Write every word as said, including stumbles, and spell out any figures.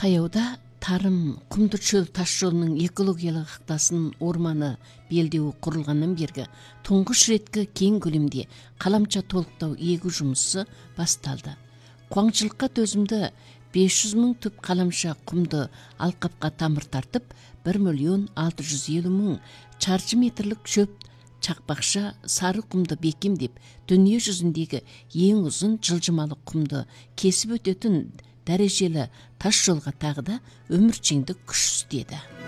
Таяуда тарым құмды чөл таш жолының экологиялық ықтасын орманы белдеуі құрылғаннан бергі тұңғыш реткі кең көлемде қаламча толықтау егу жұмысы басталды. Қуаңшылыққа төзімді бес жүз мың түп қаламша құмды алқапқа тамыр тартып, бір миллион алты жүз елу мың шаршы метрлік шөп чақпақша сары құмды бекемдеп, дүние жүзіндегі ең ұзын жылжымалы құмды кесіп өтетін дәрежелі тас жолға тағы да өміршеңдік күш істеді.